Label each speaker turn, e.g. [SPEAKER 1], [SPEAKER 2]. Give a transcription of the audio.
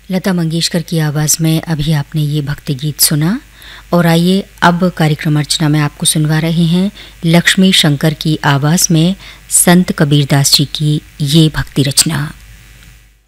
[SPEAKER 1] लता मंगेशकर की आवाज़ में अभी आपने ये भक्ति गीत सुना। और आइए अब कार्यक्रम अर्चना में आपको सुनवा रहे हैं लक्ष्मी शंकर की आवाज़ में संत कबीरदास जी की ये भक्ति रचना।